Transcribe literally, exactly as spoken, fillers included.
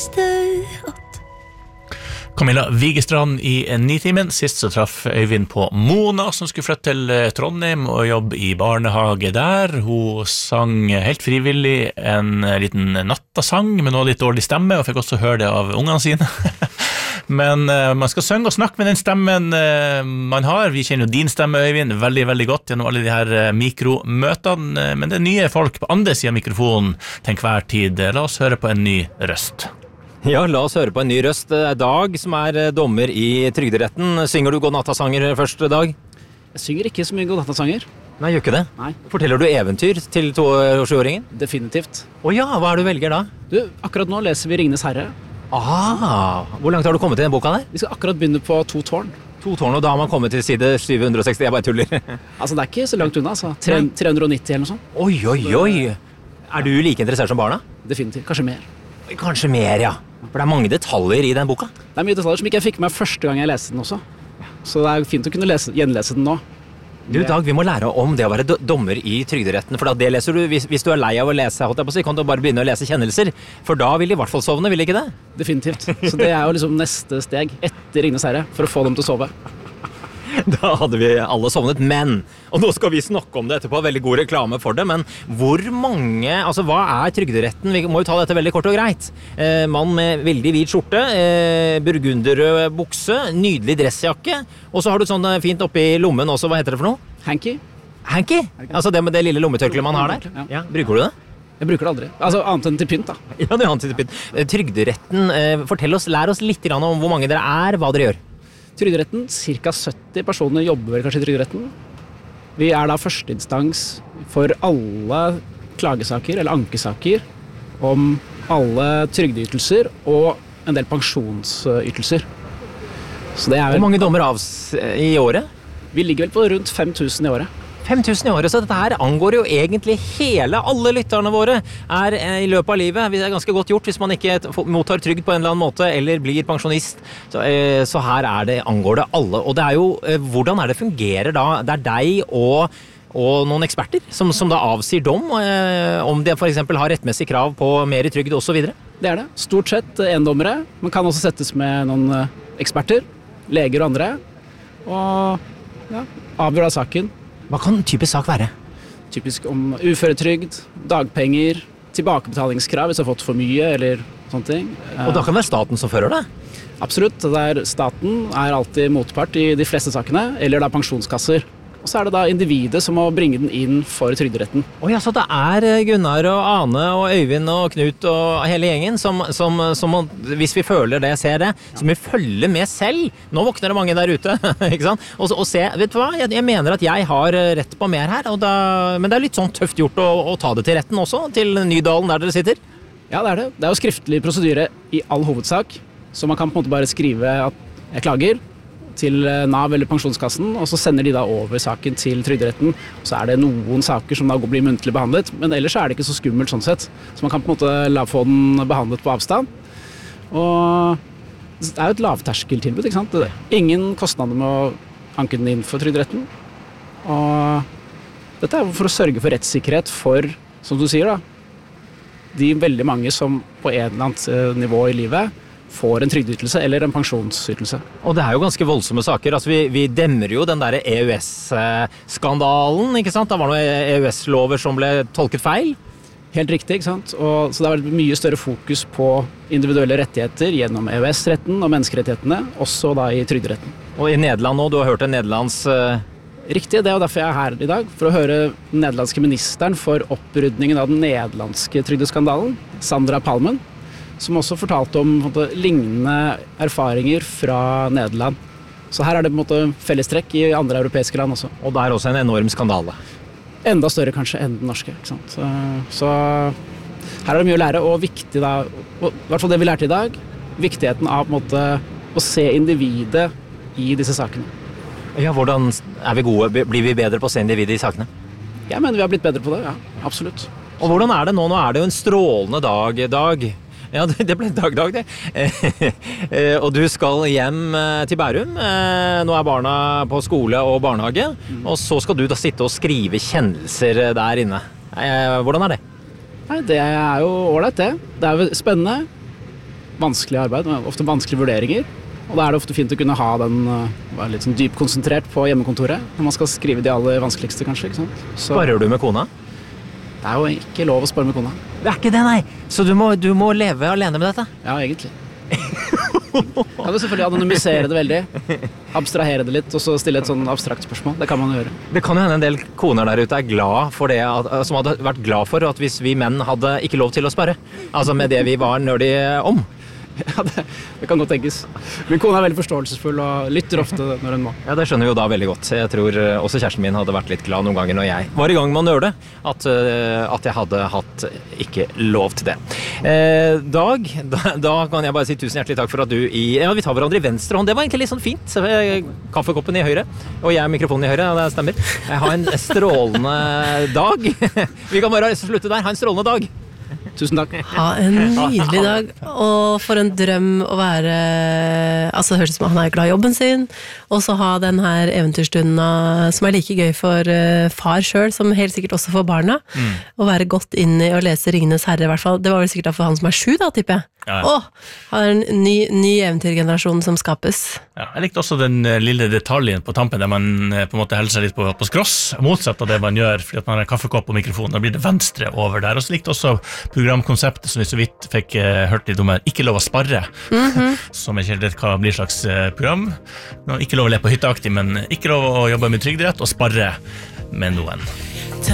Camilla Vigestrand i Nitimen. Sist så traff Øyvind på Mona, som skulle flytte til Trondheim og jobbe i barnehage der. Hun sang helt frivillig en liten nattasang med noe litt dårlig stemme, og fikk også høre det av ungene sine. Men uh, man skal synge og snakke med den stemmen uh, man har. Vi kjenner jo din stemme, Øyvind, veldig, veldig godt gjennom alle de her uh, mikromøtene. Uh, men det er nye folk på andre siden av mikrofonen til enhver tid. La oss høre på en ny røst. Ja, la oss høre på en ny røst. Dag, som er dommer i Trygderetten. Synger du godnattasanger første dag? Jeg synger ikke så mye godnattasanger. Nei, gjør ikke det? Nei. Forteller du eventyr til to-årsåringen? Definitivt. Å ja, hva er du velger da? Du, akkurat nå leser vi Ringenes Herre. Ah, hvor langt har du kommet i den boka der? Vi skal akkurat begynne på To tårn. To tårn, og da har man kommet til side syv hundre og seksti. Jeg bare tuller. Altså, det er ikke så langt unna, altså. tre hundre og nitti eller noe sånt. Oi, oi, oi. Er du like interessert som barna? Definitivt. Kanskje mer. Kanskje mer, ja. For det er mange detaljer i den boka. Det er mye detaljer som ikke jeg fikk med første gang jeg leste den også. Så det er fint å kunne lese, gjenlese den nå. Du, Dag, vi må lære om det å være dommer i Trygderetten, for da det leser du, hvis, hvis du er lei av å lese, holdt jeg på å si, kan du bare begynne å lese kjennelser, for da vil de i hvert fall sovne, vil de ikke det? Definitivt. Så det er jo liksom neste steg etter Ringenes Herre, for å få dem til å sove. Da hadde vi alle sovnet, men, og nå skal vi snakke om det etterpå, veldig god reklame for det, men hvor mange, altså hva er Trygderetten? Vi må jo ta dette veldig kort og greit. Eh, mann med veldig hvit skjorte, eh, burgunderrød bukse, nydelig dressjakke, og så har du sånn fint oppi lommen også, hva heter det for noe? Hanky. Hanky? Altså det med det lille lommetørklet man har der? Ja. Ja, bruker du det? Jeg bruker det aldri. Altså annet enn til pynt da. Ja, det er annet enn til pynt. Trygderetten, eh, fortell oss, lær oss litt grann om hvor mange dere er, hva dere gjør. Trygderetten, ca. sytti personer jobber vel kanskje i Trygderetten. Vi er da førsteinstans for alle klagesaker eller ankesaker om alle trygdeytelser og en del pensjonsytelser. Så det er vel, hvor mange dommer avs i året? Vi ligger vel på rundt fem tusen i året. fem tusen i året, så dette her angår jo egentlig hele, alle lytterne våre er i løpet av livet. Det er ganske godt gjort hvis man ikke mottar trygd på en eller annen måte, eller blir pensjonist. Så, så her er det, angår det alle. Og det er jo, hvordan er det fungerer da? Det er deg og, og noen eksperter som, som da avsier dom, om de for eksempel har rettmessig krav på mer i trygd og så videre. Det er det. Stort sett endommere, men kan også settes med noen eksperter, leger og andre, og ja, avgjør da saken. Hva kan typisk sak være? Typisk om uføretrygd, dagpenger, tilbakebetalingskrav hvis du har fått for mye, eller sånne ting. Og da kan det være staten som fører det? Absolutt. Der staten er alltid motpart i de fleste sakene, eller da pensjonskasser. Og så er det da individet som må bringe den inn for Trygderetten. Å ja, så det er Gunnar og Ane og Øyvind og Knut og hele gjengen som, som, som hvis vi føler det, ser det, som vi følger med selv. Nå våkner det mange der ute, ikke sant? Og, og se, vet du hva, jeg, jeg mener at jeg har rett på mer her, og da, men det er litt sånn tøft gjort å, å ta det til retten også, til Nydalen der dere sitter. Ja, det er det. Det er jo skriftlig prosedyre i all hovedsak, så man kan på en måte bare skrive at jeg klager til Nav eller pensjonskassen, og så sender de da over saken til Trygderetten. Så er det noen saker som da blir muntlig behandlet, men ellers er det ikke så skummelt sånn sett. Så man kan på en måte la få den behandlet på avstand. Og det er jo et lavterskeltilbud, ikke sant? Det er ingen kostnader med å anke den inn for Trygderetten. Og dette er for å sørge for rettssikkerhet for, som du sier da, de veldig mange som på en eller annet nivå i livet får en trygdeytelse eller en pensjonsytelse. Og det er jo ganske voldsomme saker. Altså, vi, vi demmer jo den der E U S-skandalen, ikke sant? Da var det noen E U S-lover som ble tolket feil. Helt riktig, ikke sant? Og, så det har vært mye større fokus på individuelle rettigheter gjennom E U S-retten og menneskerettighetene, også da i Trygderetten. Og i Nederland nå, du har hørt en nederlands... Uh... Riktig, det er jo derfor jeg er her i dag, for å høre den nederlandske ministeren for opprydningen av den nederlandske trygdeskandalen, Sandra Palmen, som også fortalte om på en måte, lignende erfaringer fra Nederland. Så her er det på en måte fellestrekk i andre europeiske land også. Og det er også en enorm skandale. Enda større kanskje enn den norske, ikke sant? Så, så her er det mye å lære, og viktig da, og i hvert fall det vi lærte i dag, viktigheten av på en måte, å se individet i disse sakene. Ja, hvordan er vi gode? Blir vi bedre på å se individet i sakene? Jeg mener vi har blitt bedre på det, ja, absolutt. Og hvordan er det nå? Nå er det jo en strålende dag, Dag. Ja, det ble dag, dag, det. Og du skal hjem til Bærum. Nå er barna på skole og barnehage. Og så skal du da sitte og skrive kjennelser der inne. Hvordan er det? Nei, det er jo ålreit det. Det er jo spennende. vanskelig arbeid, ofte vanskelige vurderinger. Og da er det ofte fint å kunne ha den være litt sånn dypkonsentrert på hjemmekontoret, når man skal skrive de aller vanskeligste, kanskje. Ikke sant? Så, Sparer du med kona? Det er jo ikke lov å spare med kona. Det er ikke det, nei! Så du må, du må leve alene med dette? Ja, egentlig. Kan du selvfølgelig anonymisere det veldig, abstrahere det litt, og så stille et sånn abstrakt spørsmål. Det kan man gjøre. Det kan jo hende en del koner der ute er glad for det, som hadde vært glad for at hvis vi menn hadde ikke lov til å spare. Altså med det vi var nerdige om. Ja, det, det kan godt tenkes. Min kone er veldig forståelsesfull og lytter ofte når hun må. Ja, det skjønner vi jo da veldig godt. Jeg tror også kjæresten min hadde vært litt glad noen ganger når jeg var i gang med å nøle, at, at jeg hadde hatt ikke lov til det. Eh, Dag, da, da kan jeg bare si tusen hjertelig takk for at du i... Ja, vi tar hverandre i venstre hånd. Det var egentlig litt sånn fint. Kaffekoppen i høyre, og jeg mikrofonen i høyre, ja, det stemmer. Jeg har en strålende dag. Vi kan bare slutte der. Ha en strålende dag. Tusen takk. Ha en nydelig dag, og for en drøm å være, altså det høres ut som han er glad i jobben sin, og så ha den her eventyrstunden som er like gøy for uh, far selv, som helt sikkert også for barna, mm. å være godt inn i å lese Ringenes herre i hvert fall. Det var vel sikkert for han som er sju da, tipper jeg. Ja. Åh, har en ny, ny eventyrgenerasjon som skapes. Ja, jeg likte også den lille detaljen på tampen der man på en måte helser seg litt på, på skross, motsatt av det man gjør, fordi at man har kaffekopp og mikrofon, da blir det venstre over der. Og så likte også programkonseptet som vi så vidt fikk uh, hørt litt om her, ikke lov å sparre, mm-hmm. som ikke helt vet hva blir slags uh, program. Nå, ikke lov å le på hytteaktig, men ikke lov å jobbe med trygderett og sparre med noen.